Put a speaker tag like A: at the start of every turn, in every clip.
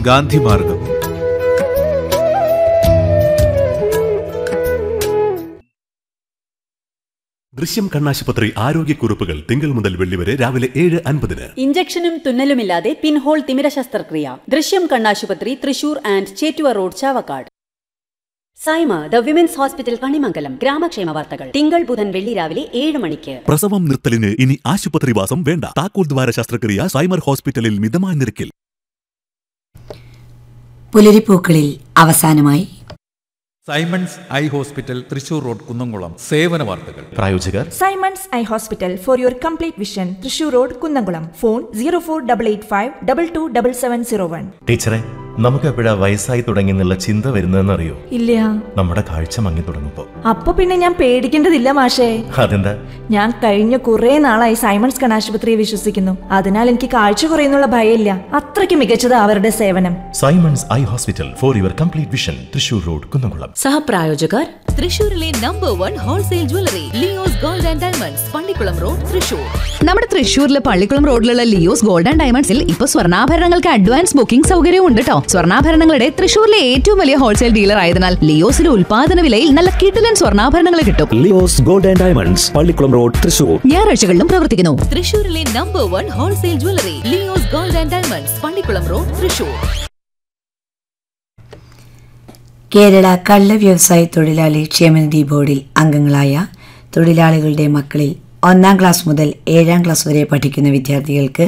A: ഗാന്ധിമാർഗം.
B: ദൃശ്യം കണ്ണാശുപത്രി ആരോഗ്യക്കുറിപ്പുകൾ തിങ്കൾ മുതൽ വെള്ളി വരെ രാവിലെ 7:50.
C: ഇഞ്ചക്ഷനും തുന്നലുമില്ലാതെ പിൻഹോൾ തിമിര ശസ്ത്രക്രിയ. ദൃശ്യം കണ്ണാശുപത്രി, Thrissur and Chettuva road, Chavakkad. Saima the women's hospital, Kanimangalam. ഗ്രാമക്ഷേമ വാർത്തകൾ തിങ്കൾ, ബുധൻ, വെള്ളി രാവിലെ 7 മണിക്ക്.
B: പ്രസവം നിർത്തലിന് ഇനി ആശുപത്രിവാസം വേണ്ട. താക്കോൽ ദ്വാര ശസ്ത്രക്രിയ സൈമർ ഹോസ്പിറ്റലിൽ മിതമായ നിരക്കിൽ.
D: പുലരിപ്പൂക്കളിൽ അവസാനമായി
E: Symons eye hospital, Thrissur road, Kunnamkulam. സേവന വാർത്തകൾ.
B: പ്രായോജകർ
F: Symons eye hospital for your complete vision, Thrissur road, Kunnamkulam. Phone 048852277001.
G: ടീച്ചറെ, നമുക്ക് എപ്പോഴാ വയസ്സായി തുടങ്ങി എന്നുള്ള ചിന്ത വരുന്നതെന്നറിയോ?
F: ഇല്ല.
G: നമ്മുടെ കാഴ്ച മങ്ങി തുടങ്ങുമ്പോ.
F: അപ്പൊ പിന്നെ ഞാൻ പേടിക്കേണ്ടതില്ല മാഷേ.
G: അതെന്താ?
F: ഞാൻ കഴിഞ്ഞ കുറെ നാളായി സൈമൺസ് കണ്ണാശുപത്രിയെ വിശ്വസിക്കുന്നു. അതിനാൽ എനിക്ക് കാഴ്ച കുറയുന്നുള്ള ഭയമില്ല. അത്രയ്ക്ക് മികച്ചത് അവരുടെ സേവനം.
G: Symons eye hospital for your complete vision, Thrissur road, Kunnamkulam.
C: സഹപ്രായോജകർ
H: തൃശൂരിലെ number 1 wholesale jewellery Leo's gold and diamonds, Pallikkulam road, Thrissur.
I: നമ്മുടെ തൃശൂരിലെ പള്ളിക്കുളം റോഡിലുള്ള ലിയോസ് ഗോൾഡ് ആൻഡ് ഡയമണ്ട്സിൽ ഇപ്പൊ സ്വർണ്ണാഭരണങ്ങൾക്ക് അഡ്വാൻസ് ബുക്കിംഗ് സൗകര്യവും ഉണ്ട് കേട്ടോ. സ്വർണ്ണാഭരണങ്ങളുടെ തൃശൂരിലെ ഏറ്റവും വലിയ ഹോൾസെയിൽ ഡീലർ ആയതിനാൽ ലിയോസിലെ ഉൽപാദന വിലയിൽ നല്ല കിടിലൻ സ്വർണ്ണാഭരണങ്ങൾ കിട്ടും.
J: Leo's gold and diamonds, Pallikkulam road, Thrissur.
I: ഞായറാഴ്ചകളിലും പ്രവർത്തിക്കുന്നു.
H: തൃശൂരിലെ number 1 wholesale jewellery Leo's gold and diamonds, Pallikkulam road, Thrissur.
D: Kerala കള്ള വ്യവസായ തൊഴിലാളി ക്ഷേമനിധി ബോർഡിൽ അംഗങ്ങളായ തൊഴിലാളികളുടെ മക്കളിൽ 1ാം ക്ലാസ് മുതൽ 7ാം ക്ലാസ് വരെ പഠിക്കുന്ന വിദ്യാർത്ഥികൾക്ക്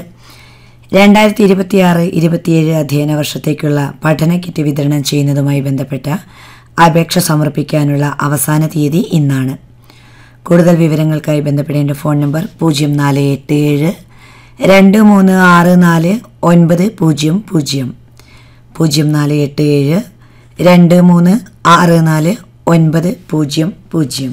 D: 2026-27 അധ്യയന വർഷത്തേക്കുള്ള പഠന കിറ്റ് വിതരണം ചെയ്യുന്നതുമായി ബന്ധപ്പെട്ട അപേക്ഷ സമർപ്പിക്കാനുള്ള അവസാന തീയതി ഇന്നാണ്. കൂടുതൽ വിവരങ്ങൾക്കായി ബന്ധപ്പെടേണ്ട ഫോൺ നമ്പർ 0487 2364 900, 0487 2364 900.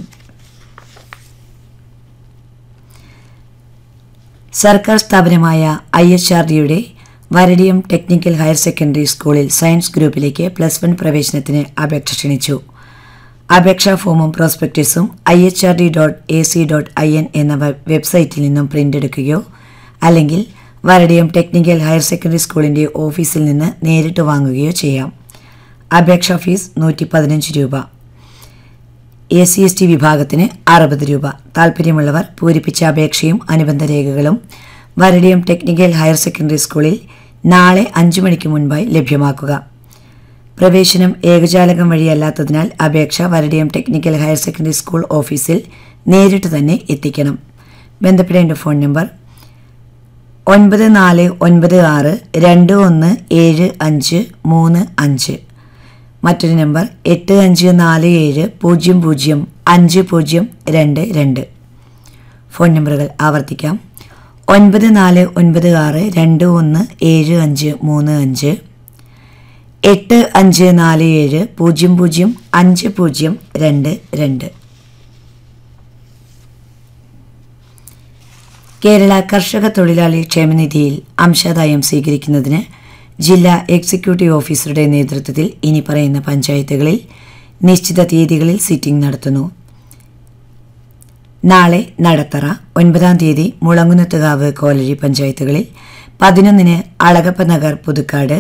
D: സർക്കാർ സ്ഥാപനമായ IHRDയുടെ വരടിയം ടെക്നിക്കൽ ഹയർ സെക്കൻഡറി സ്കൂളിൽ സയൻസ് ഗ്രൂപ്പിലേക്ക് +1 പ്രവേശനത്തിന് അപേക്ഷ ക്ഷണിച്ചു. അപേക്ഷാ ഫോമും പ്രോസ്പെക്ടസും IHRD.ac.in എന്ന വെബ്സൈറ്റിൽ നിന്നും പ്രിന്റ് എടുക്കുകയോ അല്ലെങ്കിൽ വരടിയം ടെക്നിക്കൽ ഹയർ സെക്കൻഡറി സ്കൂളിൻ്റെ ഓഫീസിൽ നിന്ന് നേരിട്ട് വാങ്ങുകയോ ചെയ്യാം. അപേക്ഷാ ഫീസ് 115 രൂപ. SC/ST വിഭാഗത്തിന് 60 രൂപ. താൽപ്പര്യമുള്ളവർ പൂരിപ്പിച്ച അപേക്ഷയും അനുബന്ധ രേഖകളും വരടിയം ടെക്നിക്കൽ ഹയർ സെക്കൻഡറി സ്കൂളിൽ നാളെ 5 മണിക്ക് മുൻപായി ലഭ്യമാക്കുക. പ്രവേശനം ഏകജാലകം വഴിയല്ലാത്തതിനാൽ അപേക്ഷ Varadiyam technical higher secondary school ഓഫീസിൽ നേരിട്ട് തന്നെ എത്തിക്കണം. ബന്ധപ്പെടേണ്ട ഫോൺ നമ്പർ 9496 217535. മറ്റൊരു നമ്പർ 8547 005022. ഫോൺ നമ്പറുകൾ ആവർത്തിക്കാം: 9496 217535, 8547 005022. കേരള കർഷക തൊഴിലാളി ക്ഷേമനിധിയിൽ അംശാദായം സ്വീകരിക്കുന്നതിന് ജില്ലാ എക്സിക്യൂട്ടീവ് ഓഫീസറുടെ നേതൃത്വത്തിൽ ഇനി പറയുന്ന പഞ്ചായത്തുകളിൽ നിശ്ചിത തീയതികളിൽ സിറ്റിംഗ് നടത്തുന്നു. നാളെ നടത്തറ, 9-ാം തീയതി മുളങ്ങുന്നത്തുകാവ് കോലഴി പഞ്ചായത്തുകളിൽ, 11-ന് അളഗപ്പ നഗർ പുതുക്കാട്,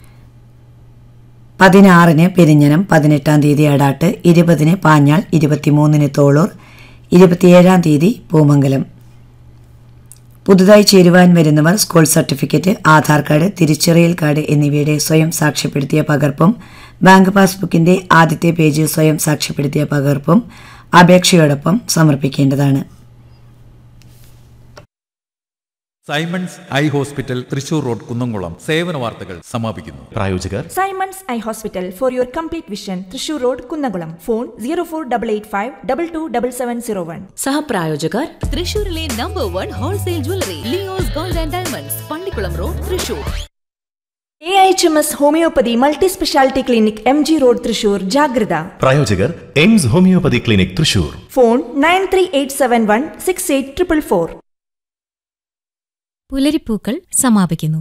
D: 16-ന് പെരിഞ്ഞനം, 18-ാം തീയതി അടാട്ട്, 20-ന് പാഞ്ഞാൾ, 23-ന് തോളൂർ, 27-ാം തീയതി പൂമംഗലം. പുതുതായി ചേരുവാൻ വരുന്നവർ സ്കൂൾ സർട്ടിഫിക്കറ്റ്, ആധാർ കാർഡ്, തിരിച്ചറിയൽ കാർഡ് എന്നിവയുടെ സ്വയം സാക്ഷ്യപ്പെടുത്തിയ പകർപ്പും ബാങ്ക് പാസ്ബുക്കിന്റെ ആദ്യത്തെ പേജ് സ്വയം സാക്ഷ്യപ്പെടുത്തിയ പകർപ്പും അപേക്ഷയോടൊപ്പം സമർപ്പിക്കേണ്ടതാണ്.
E: Symons eye hospital, Thrissur road, Kunnamkulam. സേവന വാർത്തകൾ സമാപിക്കുന്നു.
G: പ്രായോജകർ
F: Symons eye hospital for your complete vision, Thrissur road, Kunnamkulam. Phone 048852277001.
C: സഹപ്രായോജകർ
H: തൃശൂരിലെ number 1 wholesale jewellery Leo's gold and diamonds, Pallikkulam road, Thrissur.
F: AHMS homeopathy multi speciality clinic, MG road, Thrissur. ജാഗ്രത.
G: പ്രായോജകർ AIIMS homeopathy clinic, Thrissur.
F: Phone 9387168444.
K: പുലരിപ്പൂക്കൾ സമാപിക്കുന്നു.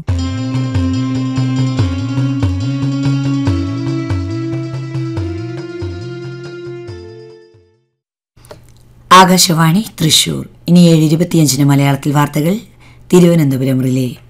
D: ആകാശവാണി തൃശൂർ. ഇനി 7:25 മലയാളത്തിൽ വാർത്തകൾ തിരുവനന്തപുരം റിലേ.